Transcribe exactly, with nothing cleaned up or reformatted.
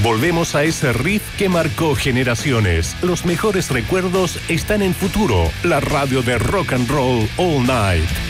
Volvemos a ese riff que marcó generaciones. Los mejores recuerdos están en Futuro, la radio de rock and roll all night.